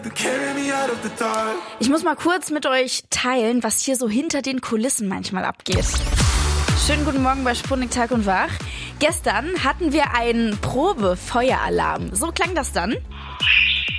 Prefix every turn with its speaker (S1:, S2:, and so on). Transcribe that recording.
S1: Ich muss mal kurz mit euch teilen, was hier so hinter den Kulissen manchmal abgeht. Schönen guten Morgen bei Sputnik Tag und Wach. Gestern hatten wir einen Probefeueralarm. So klang das dann.